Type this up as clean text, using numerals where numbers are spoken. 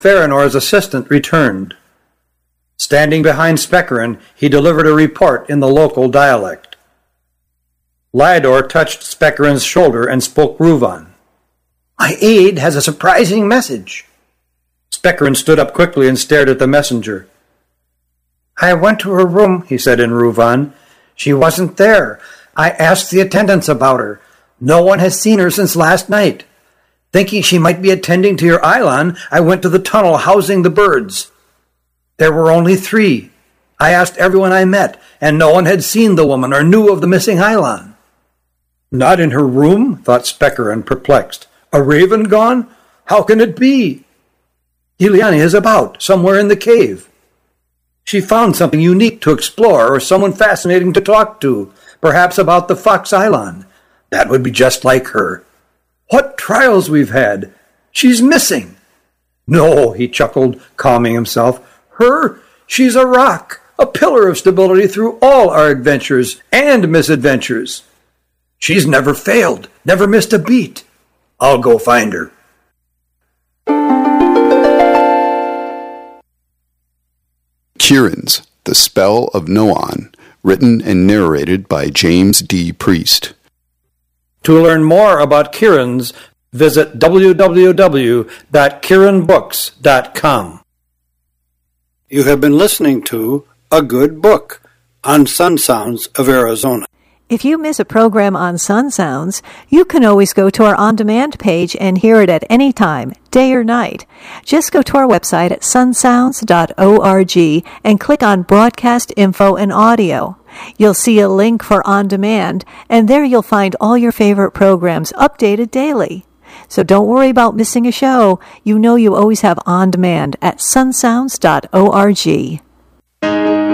Faranor's assistant returned. Standing behind Spekarin, he delivered a report in the local dialect. Lyador touched Spekarin's shoulder and spoke Ruvan. "My aide has a surprising message." Spekarin stood up quickly and stared at the messenger. "I went to her room," he said in Ruvan. "She wasn't there. I asked the attendants about her. No one has seen her since last night. Thinking she might be attending to your Eilon, I went to the tunnel housing the birds. There were only 3. I asked everyone I met, and no one had seen the woman or knew of the missing Eilon." "Not in her room?" thought Spekarin, perplexed. "A raven gone? How can it be? Ileani is about, somewhere in the cave. She found something unique to explore, or someone fascinating to talk to, perhaps about the Fox Eilon. That would be just like her. What trials we've had! She's missing." "No," he chuckled, calming himself. "Her? She's a rock, a pillar of stability through all our adventures and misadventures. She's never failed, never missed a beat. I'll go find her." Kirin's The Spell of Noan, written and narrated by James D. Priest. To learn more about Kirin's, visit www.kirinbooks.com. You have been listening to A Good Book on Sun Sounds of Arizona. If you miss a program on Sun Sounds, you can always go to our on-demand page and hear it at any time, day or night. Just go to our website at sunsounds.org and click on Broadcast Info and Audio. You'll see a link for On Demand, and there you'll find all your favorite programs updated daily. So don't worry about missing a show. You know you always have On Demand at sunsounds.org.